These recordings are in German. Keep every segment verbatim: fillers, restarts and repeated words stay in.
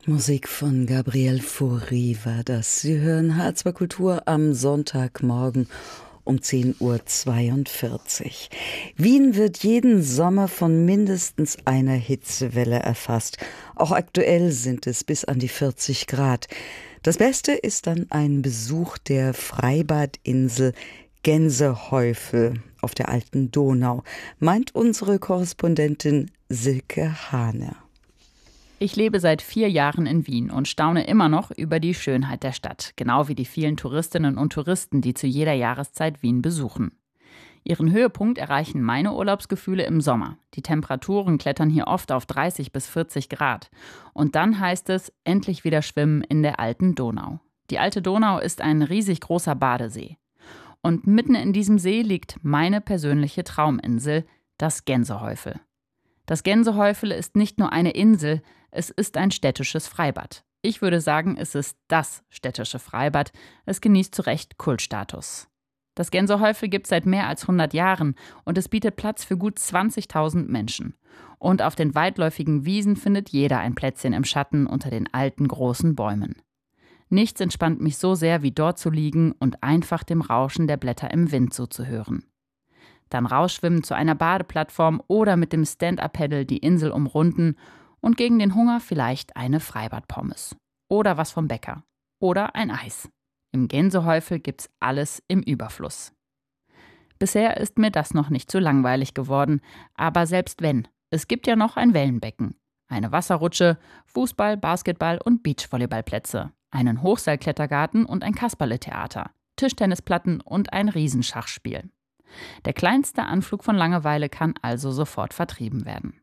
Musik von Gabriel Fauré war das. Sie hören H zwei Kultur am Sonntagmorgen um zehn Uhr zweiundvierzig. Wien wird jeden Sommer von mindestens einer Hitzewelle erfasst. Auch aktuell sind es bis an die vierzig Grad. Das Beste ist dann ein Besuch der Freibadinsel Gänsehäufel auf der alten Donau, meint unsere Korrespondentin Silke Hane. Ich lebe seit vier Jahren in Wien und staune immer noch über die Schönheit der Stadt, genau wie die vielen Touristinnen und Touristen, die zu jeder Jahreszeit Wien besuchen. Ihren Höhepunkt erreichen meine Urlaubsgefühle im Sommer. Die Temperaturen klettern hier oft auf dreißig bis vierzig Grad. Und dann heißt es, endlich wieder schwimmen in der alten Donau. Die alte Donau ist ein riesig großer Badesee. Und mitten in diesem See liegt meine persönliche Trauminsel, das Gänsehäufel. Das Gänsehäufel ist nicht nur eine Insel, es ist ein städtisches Freibad. Ich würde sagen, es ist das städtische Freibad. Es genießt zu Recht Kultstatus. Das Gänsehäufel gibt es seit mehr als hundert Jahren und es bietet Platz für gut zwanzigtausend Menschen. Und auf den weitläufigen Wiesen findet jeder ein Plätzchen im Schatten unter den alten großen Bäumen. Nichts entspannt mich so sehr, wie dort zu liegen und einfach dem Rauschen der Blätter im Wind zuzuhören. Dann rausschwimmen zu einer Badeplattform oder mit dem Stand-Up-Paddle die Insel umrunden und gegen den Hunger vielleicht eine Freibadpommes. Oder was vom Bäcker. Oder ein Eis. Im Gänsehäufel gibt's alles im Überfluss. Bisher ist mir das noch nicht zu langweilig geworden, aber selbst wenn, es gibt ja noch ein Wellenbecken, eine Wasserrutsche, Fußball-, Basketball- und Beachvolleyballplätze, einen Hochseilklettergarten und ein Kasperletheater, Tischtennisplatten und ein Riesenschachspiel. Der kleinste Anflug von Langeweile kann also sofort vertrieben werden.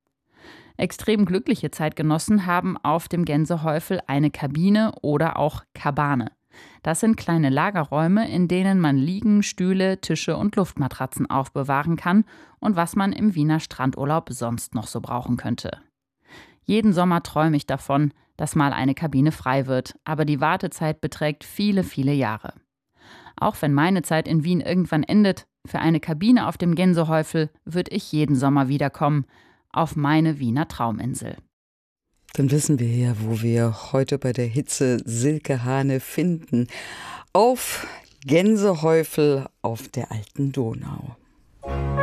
Extrem glückliche Zeitgenossen haben auf dem Gänsehäufel eine Kabine oder auch Kabane. Das sind kleine Lagerräume, in denen man Liegen, Stühle, Tische und Luftmatratzen aufbewahren kann und was man im Wiener Strandurlaub sonst noch so brauchen könnte. Jeden Sommer träume ich davon, dass mal eine Kabine frei wird, aber die Wartezeit beträgt viele, viele Jahre. Auch wenn meine Zeit in Wien irgendwann endet, für eine Kabine auf dem Gänsehäufel würde ich jeden Sommer wiederkommen, auf meine Wiener Trauminsel. Dann wissen wir ja, wo wir heute bei der Hitze Silke Hane finden. Auf Gänsehäufel auf der alten Donau.